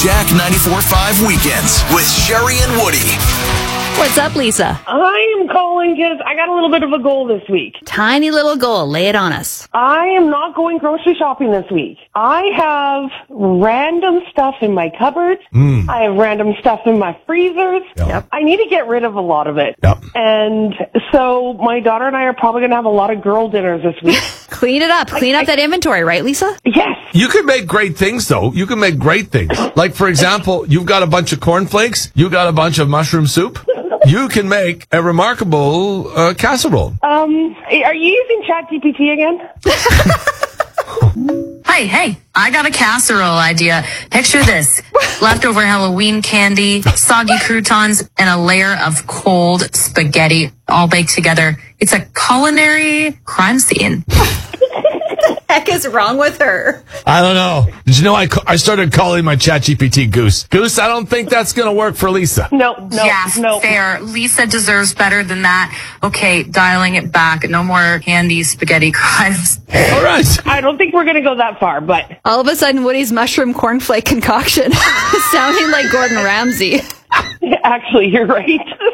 Jack 94.5 Weekends with Sherry and Woody. What's up, Lisa? I am calling because I got a little bit of a goal this week. Tiny little goal. Lay it on us. I am not going grocery shopping this week. I have random stuff in my cupboard. I have random stuff in my freezers. Yep. I need to get rid of a lot of it. Yep. And so my daughter and I are probably going to have a lot of girl dinners this week. Clean it up. Clean up that inventory, right, Lisa? Yes. You can make great things, though. You can make great things. Like, for example, you've got a bunch of cornflakes. You got a bunch of mushroom soup. You can make a remarkable casserole. Are you using ChatGPT again? Hey, I got a casserole idea. Picture this. Leftover Halloween candy, soggy croutons, and a layer of cold spaghetti all baked together. It's a culinary crime scene. Heck is wrong with her? I don't know. Did you know I started calling my ChatGPT Goose? Goose, I don't think that's going to work for Lisa. No. Fair. Lisa deserves better than that. Okay, dialing it back. No more candy spaghetti crimes. All right. I don't think we're going to go that far, but... All of a sudden, Woody's mushroom cornflake concoction sounding like Gordon Ramsay. Actually, you're right.